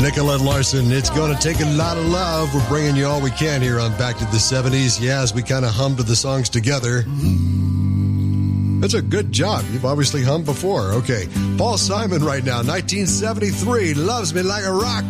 Nicolette Larson, it's going to take a lot of love. We're bringing you all we can here on Back to the 70s. Yeah, as we kind of hummed the songs together. That's a good job. You've obviously hummed before. Okay. Paul Simon right now, 1973, Loves Me Like a Rock.